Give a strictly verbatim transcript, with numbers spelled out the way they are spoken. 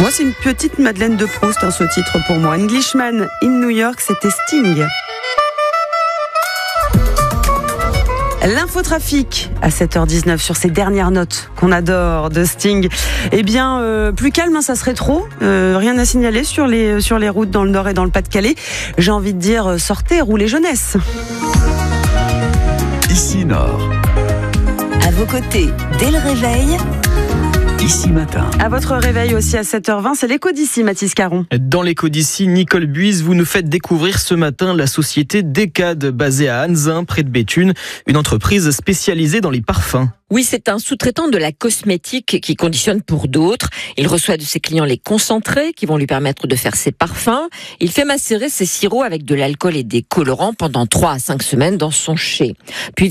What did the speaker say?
Moi, c'est une petite Madeleine de Proust, hein, ce titre pour moi. Englishman in New York, c'était Sting. L'infotrafic à sept heures dix-neuf sur ces dernières notes qu'on adore de Sting. Eh bien, euh, plus calme, hein, ça serait trop. Euh, rien à signaler sur les, sur les routes dans le Nord et dans le Pas-de-Calais. J'ai envie de dire, sortez, roulez jeunesse. Ici Nord. À vos côtés, dès le réveil. Ici Matin. À votre réveil aussi à sept heures vingt, c'est l'écho d'ici, Mathis Caron. Dans l'écho d'ici, Nicole Buise, vous nous faites découvrir ce matin la société Decade, basée à Anzin, près de Béthune, une entreprise spécialisée dans les parfums. Oui, c'est un sous-traitant de la cosmétique qui conditionne pour d'autres. Il reçoit de ses clients les concentrés qui vont lui permettre de faire ses parfums. Il fait macérer ses sirops avec de l'alcool et des colorants pendant trois à cinq semaines dans son chai. Puis